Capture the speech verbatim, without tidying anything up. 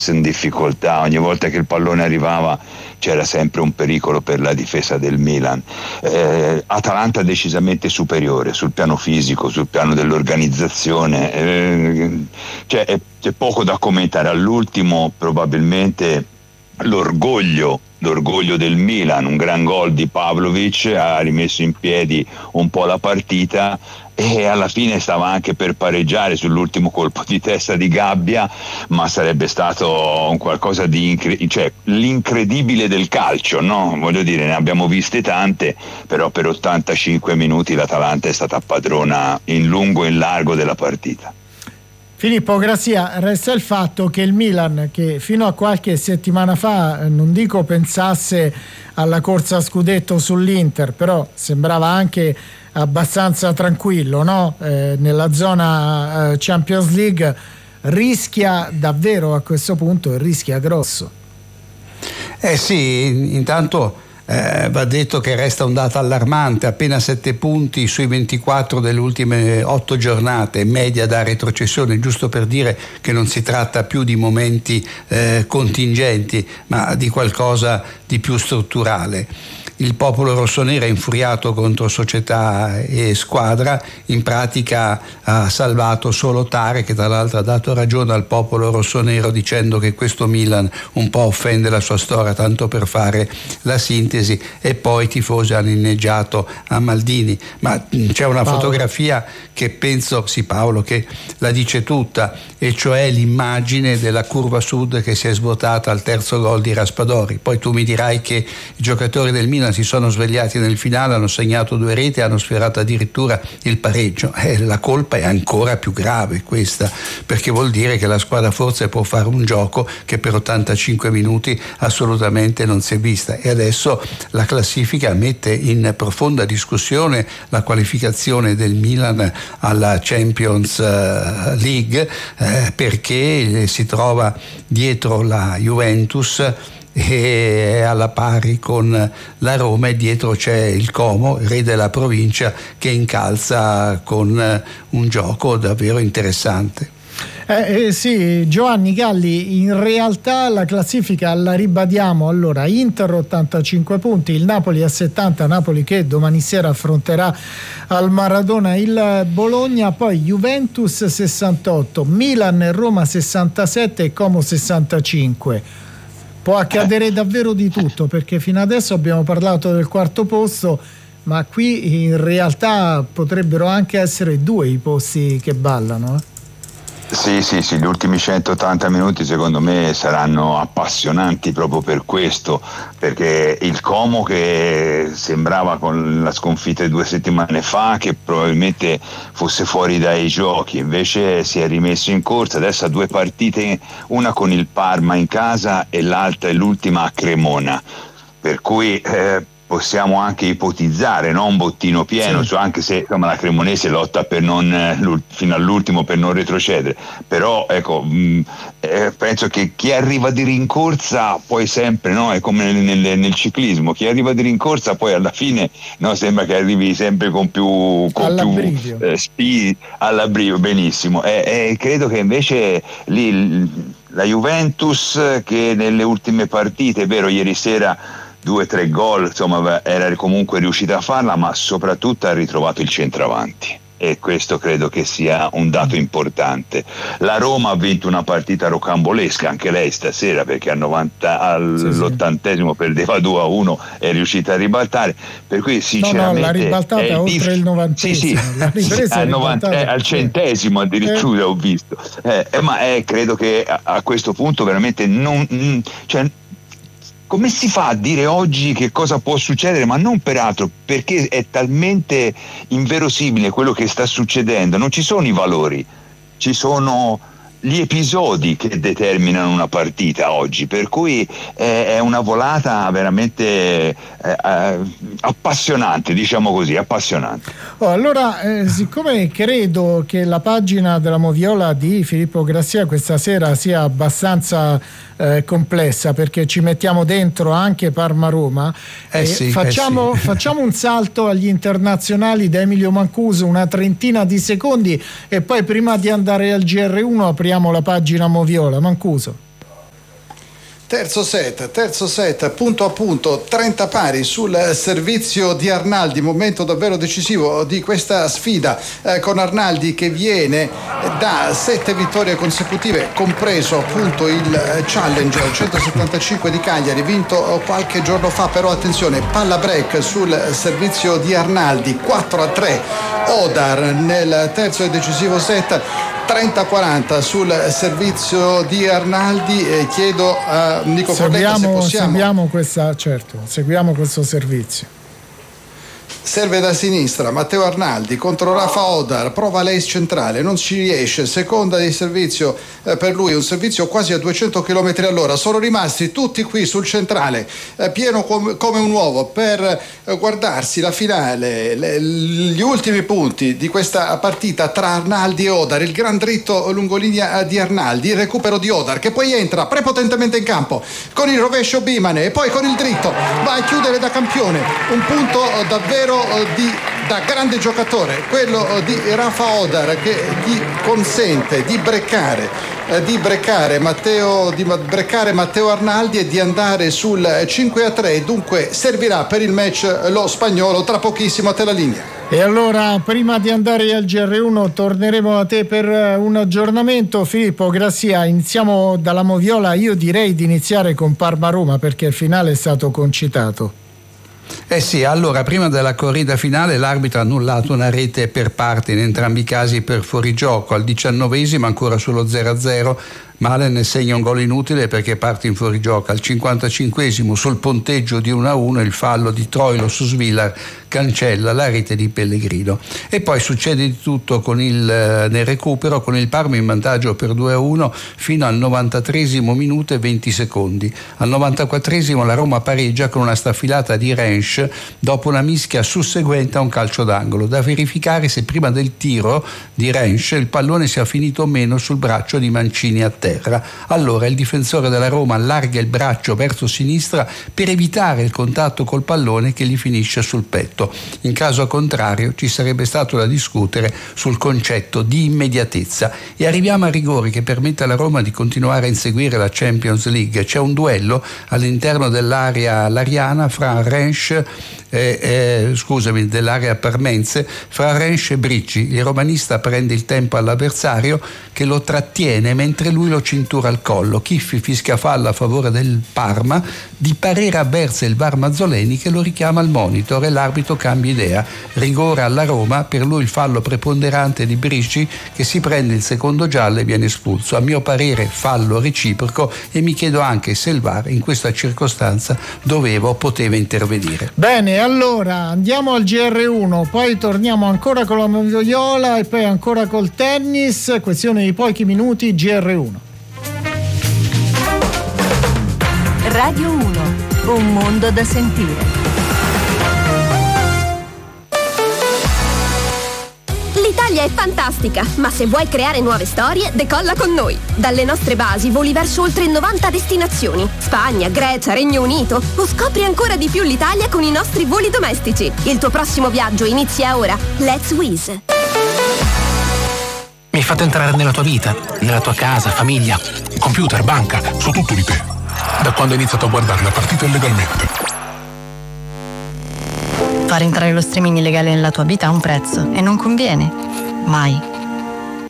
in difficoltà, ogni volta che il pallone arrivava c'era sempre un pericolo per la difesa del Milan. eh, Atalanta decisamente superiore sul piano fisico, sul piano dell'organizzazione, eh, cioè, è, c'è poco da commentare. All'ultimo probabilmente l'orgoglio l'orgoglio del Milan, un gran gol di Pavlovic ha rimesso in piedi un po' la partita, e alla fine stava anche per pareggiare sull'ultimo colpo di testa di Gabbia, ma sarebbe stato un qualcosa di incre- cioè l'incredibile del calcio, no? Voglio dire, ne abbiamo viste tante, però per ottantacinque minuti l'Atalanta è stata padrona in lungo e in largo della partita. Filippo Gracia, resta il fatto che il Milan, che fino a qualche settimana fa non dico pensasse alla corsa a scudetto sull'Inter, però sembrava anche abbastanza tranquillo, no? Eh, nella zona eh, Champions League, rischia davvero a questo punto, e rischia grosso. Eh sì, intanto Eh, va detto che resta un dato allarmante: appena sette punti sui ventiquattro delle ultime otto giornate, media da retrocessione, giusto per dire che non si tratta più di momenti eh, contingenti, ma di qualcosa di più strutturale. Il popolo rossonero è infuriato contro società e squadra, in pratica ha salvato solo Tare, che tra l'altro ha dato ragione al popolo rossonero dicendo che questo Milan un po' offende la sua storia, tanto per fare la sintesi, e poi i tifosi hanno inneggiato a Maldini. Ma c'è una Paolo. fotografia che penso, sì Paolo, che la dice tutta, e cioè l'immagine della curva sud che si è svuotata al terzo gol di Raspadori. Poi tu mi dirai che i giocatori del Milan si sono svegliati nel finale, hanno segnato due reti e hanno sfiorato addirittura il pareggio. Eh, la colpa è ancora più grave questa, perché vuol dire che la squadra forse può fare un gioco che per ottantacinque minuti assolutamente non si è vista, e adesso la classifica mette in profonda discussione la qualificazione del Milan alla Champions League, eh, perché si trova dietro la Juventus e è alla pari con la Roma, e dietro c'è il Como, re della provincia, che incalza con un gioco davvero interessante. Eh, eh, sì, Giovanni Galli, in realtà la classifica la ribadiamo. Allora, Inter ottantacinque punti, il Napoli a settanta, Napoli che domani sera affronterà al Maradona il Bologna, poi Juventus sessantotto, Milan e Roma sessantasette e Como sessantacinque. Può accadere davvero di tutto, perché fino adesso abbiamo parlato del quarto posto, ma qui in realtà potrebbero anche essere due i posti che ballano, eh? Sì, sì, sì, gli ultimi centottanta minuti secondo me saranno appassionanti proprio per questo, perché il Como, che sembrava con la sconfitta di due settimane fa che probabilmente fosse fuori dai giochi, invece si è rimesso in corsa, adesso ha due partite, una con il Parma in casa e l'altra è l'ultima a Cremona, per cui eh, possiamo anche ipotizzare, no? Un bottino pieno, sì. Cioè, anche se insomma, la Cremonese lotta per non, fino all'ultimo per non retrocedere, però ecco, mh, eh, penso che chi arriva di rincorsa poi sempre, no? È come nel, nel, nel ciclismo, chi arriva di rincorsa poi alla fine, no? Sembra che arrivi sempre con più, con più eh, speed, all'abbrivio, benissimo, e eh, eh, credo che invece lì la Juventus, che nelle ultime partite, è vero, ieri sera due o tre gol, insomma, era comunque riuscita a farla, ma soprattutto ha ritrovato il centravanti, e questo credo che sia un dato importante. La Roma ha vinto una partita rocambolesca anche lei stasera, perché al novanta, all'ottantesimo perdeva due a uno, è riuscita a ribaltare, per cui sinceramente no, no, l'ha ribaltata è oltre dif- il novantesimo, sì, sì, l'ha ripresa al, novanta, eh, al centesimo addirittura, eh. ho visto, eh, eh, ma eh, credo che a, a questo punto veramente non, mh, cioè, come si fa a dire oggi che cosa può succedere? Ma non per altro, perché è talmente inverosimile quello che sta succedendo. Non ci sono i valori, ci sono gli episodi che determinano una partita oggi, per cui è una volata veramente eh, eh, appassionante, diciamo così, appassionante. Oh, allora, eh, siccome credo che la pagina della Moviola di Filippo Gracia questa sera sia abbastanza eh, complessa, perché ci mettiamo dentro anche Parma-Roma, eh eh, sì, facciamo, eh sì. facciamo un salto agli internazionali da Emilio Mancuso, una trentina di secondi, e poi prima di andare al G R uno apriamo la pagina Moviola. Mancuso. Terzo set, terzo set, punto a punto, trenta pari sul servizio di Arnaldi, momento davvero decisivo di questa sfida, eh, con Arnaldi che viene da sette vittorie consecutive, compreso appunto il Challenger centosettantacinque di Cagliari, vinto qualche giorno fa. Però attenzione, palla break sul servizio di Arnaldi, quattro a tre Odar nel terzo e decisivo set, trenta a quaranta sul servizio di Arnaldi. E chiedo a Nico Forletta se possiamo seguiamo questa, certo, seguiamo questo servizio. Serve da sinistra Matteo Arnaldi contro Rafa Odar, prova l'ace centrale, non ci riesce, seconda di servizio eh, per lui, un servizio quasi a duecento chilometri all'ora. Sono rimasti tutti qui sul centrale, eh, pieno com- come un uovo per eh, guardarsi la finale, le, gli ultimi punti di questa partita tra Arnaldi e Odar, il gran dritto lungolinea di Arnaldi, il recupero di Odar che poi entra prepotentemente in campo con il rovescio Bimane e poi con il dritto va a chiudere da campione, un punto eh, davvero Di, da grande giocatore, quello di Rafa Odar, che gli consente di breccare eh, di breccare Matteo di breccare Matteo Arnaldi e di andare sul cinque a tre. Dunque servirà per il match lo spagnolo tra pochissimo. A te la linea. E allora, prima di andare al G R uno, torneremo a te per un aggiornamento. Filippo Grassia, iniziamo dalla Moviola. Io direi di iniziare con Parma-Roma perché il finale è stato concitato. Eh sì, allora prima della corrida finale l'arbitro ha annullato una rete per parte, in entrambi i casi per fuorigioco. Al diciannovesimo ancora sullo zero a zero Malen ne segna un gol inutile perché parte in fuorigioco. Al cinquantacinquesimo sul ponteggio di uno a uno il fallo di Troilo su Svilar cancella la rete di Pellegrino. E poi succede di tutto con il, nel recupero, con il Parma in vantaggio per due a uno fino al novantatreesimo minuto e venti secondi. Al novantaquattresimo la Roma pareggia con una staffilata di Rensch dopo una mischia susseguente a un calcio d'angolo. Da verificare se prima del tiro di Rensch il pallone sia finito o meno sul braccio di Mancini a terra. Allora il difensore della Roma allarga il braccio verso sinistra per evitare il contatto col pallone che gli finisce sul petto. In caso contrario ci sarebbe stato da discutere sul concetto di immediatezza. E arriviamo a rigori che permette alla Roma di continuare a inseguire la Champions League. C'è un duello all'interno dell'area lariana fra Rensch eh, eh, scusami dell'area parmense fra Rensch e Bricci. Il romanista prende il tempo all'avversario che lo trattiene mentre lui lo cintura al collo. Chiffi fischia fallo a favore del Parma, di parere avversa il V A R Mazzoleni che lo richiama al monitor e l'arbitro cambia idea. Rigore alla Roma, per lui il fallo preponderante di Bricci che si prende il secondo giallo e viene espulso. A mio parere fallo reciproco e mi chiedo anche se il V A R in questa circostanza doveva o poteva intervenire. Bene, allora andiamo al G R uno, poi torniamo ancora con la Moviola e poi ancora col tennis, questione di pochi minuti. G R uno. Radio uno, un mondo da sentire. L'Italia è fantastica, ma se vuoi creare nuove storie, decolla con noi. Dalle nostre basi voli verso oltre novanta destinazioni: Spagna, Grecia, Regno Unito, o scopri ancora di più l'Italia con i nostri voli domestici. Il tuo prossimo viaggio inizia ora. Let's Wizz. Mi hai fatto entrare nella tua vita, nella tua casa, famiglia, computer, banca, so tutto di te. Da quando ho iniziato a guardare la partita illegalmente. Far entrare lo streaming illegale nella tua vita ha un prezzo e non conviene. Mai.